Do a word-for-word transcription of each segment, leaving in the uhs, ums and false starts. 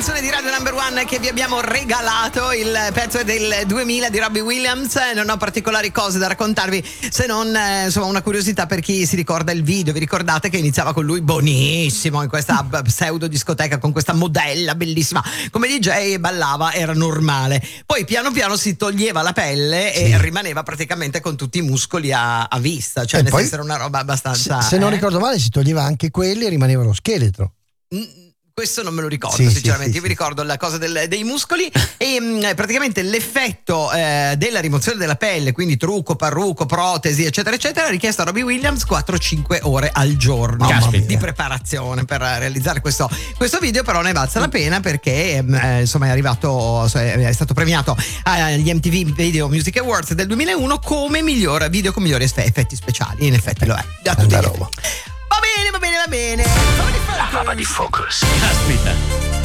canzone di Radio Number One che vi abbiamo regalato, il pezzo è del duemila di Robbie Williams. Non ho particolari cose da raccontarvi se non eh, insomma una curiosità per chi si ricorda il video. Vi ricordate che iniziava con lui bonissimo in questa pseudo discoteca con questa modella bellissima come D J e ballava, era normale. Poi piano piano si toglieva la pelle, sì, e rimaneva praticamente con tutti i muscoli a, a vista, cioè e nel poi, senso era una roba abbastanza se, se non eh? ricordo male si toglieva anche quelli e rimaneva lo scheletro. Mm. Questo non me lo ricordo, sì, sinceramente. sì, sì, Io mi ricordo la cosa del, dei muscoli e mh, praticamente l'effetto eh, della rimozione della pelle, quindi trucco, parrucco, protesi, eccetera, eccetera, ha richiesto a Robbie Williams quattro cinque ore al giorno Caspita. di preparazione per realizzare questo, questo video, però ne è valsa la pena perché eh, insomma è arrivato, è stato premiato agli M T V Video Music Awards del duemilauno come miglior video con migliori effetti speciali. In effetti lo è. Da tutti roba. Va bene, va bene, va bene. La fava di Focus. Caspita.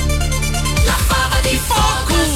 La fava di Focus.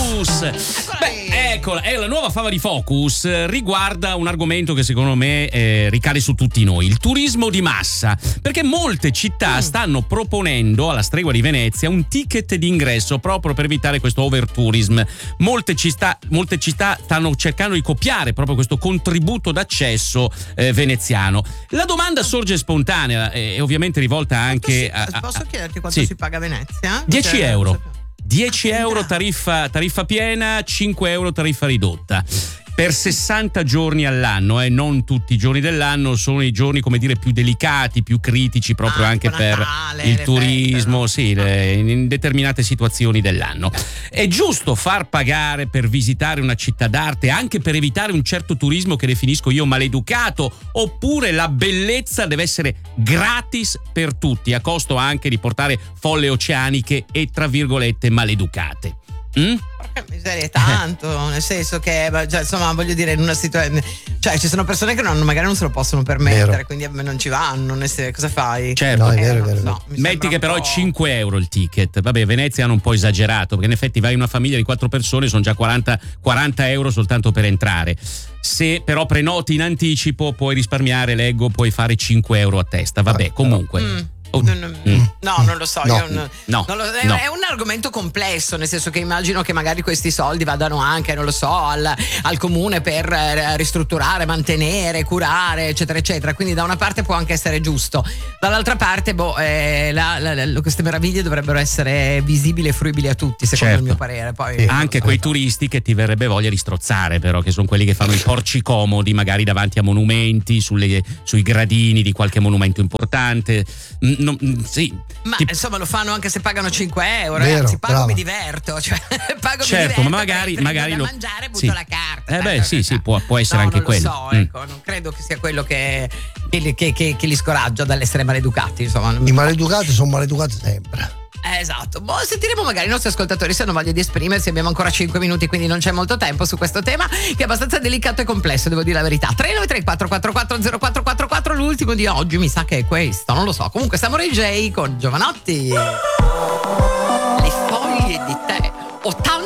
Beh, eccola, è la nuova fava di Focus. eh, Riguarda un argomento che secondo me eh, ricade su tutti noi: il turismo di massa. Perché molte città Mm. stanno proponendo, alla stregua di Venezia, un ticket d'ingresso proprio per evitare questo overtourism. Molte città, molte città stanno cercando di copiare proprio questo contributo d'accesso eh, veneziano. La domanda sorge spontanea e ovviamente rivolta anche Posso, a, a, posso chiederti quanto sì. si paga a Venezia? dieci Cioè, euro. dieci Ah, euro entra. tariffa, tariffa piena, cinque euro tariffa ridotta. Per sessanta giorni all'anno, e eh, non tutti i giorni dell'anno, sono i giorni, come dire, più delicati, più critici proprio Ah, anche tipo per Natale, il le turismo, feste, no? sì, le- in determinate situazioni dell'anno. È giusto far pagare per visitare una città d'arte, anche per evitare un certo turismo che definisco io maleducato, oppure la bellezza deve essere gratis per tutti, a costo anche di portare folle oceaniche e, tra virgolette, maleducate? Mm? Porca miseria, tanto, nel senso che beh, cioè, insomma, voglio dire, in una situazione, cioè ci sono persone che non, magari non se lo possono permettere, Vero. quindi non ci vanno, nel senso, cosa fai? Certo. No, è Eh, vero, è no, vero. no, mi Metti sembra che un però è po'- cinque euro il ticket. Vabbè, Venezia hanno un po' esagerato, perché in effetti vai in una famiglia di quattro persone, sono già quaranta, quaranta euro soltanto per entrare. Se però prenoti in anticipo puoi risparmiare, leggo, puoi fare cinque euro a testa. Vabbè, Ah, comunque. Mm. Oh, No, no, mm. no, non lo so, No. io non- No, non lo- è, no. è un argomento complesso, nel senso che immagino che magari questi soldi vadano anche, non lo so, al, al comune per eh, ristrutturare, mantenere, curare, eccetera, eccetera. Quindi da una parte può anche essere giusto, dall'altra parte, boh, eh, la- la- la- queste meraviglie dovrebbero essere visibili e fruibili a tutti, secondo Certo. il mio parere. Poi Sì. Anche quei turisti che ti verrebbe voglia di strozzare, però, che sono quelli che fanno i porci comodi, magari davanti a monumenti, sulle- sui gradini di qualche monumento importante. Mm, no, mm, sì. Ma Ti- insomma lo fanno anche se pagano cinque euro, Vero, ragazzi, pago brava. mi diverto, cioè pago Certo, mi diverto, ma magari- prendo magari da lo- mangiare, butto sì. la carta. Eh beh, tanto sì, che sì, sa. può- può essere No, anche non quello. lo so, Mm. ecco, non credo che sia quello che, che, li- che- che- che li scoraggia dall'essere maleducati, insomma. non mi- I maleducati sono maleducati sempre. Eh, esatto. Boh, sentiremo magari i nostri ascoltatori se hanno voglia di esprimersi. Abbiamo ancora cinque minuti, quindi non c'è molto tempo su questo tema che è abbastanza delicato e complesso, devo dire la verità. tre nove tre quattro quattro quattro zero quattro quattro quattro, l'ultimo di oggi mi sa che è questo, non lo so. Comunque Samurai J con Giovanotti. Le foglie di tè. ottanta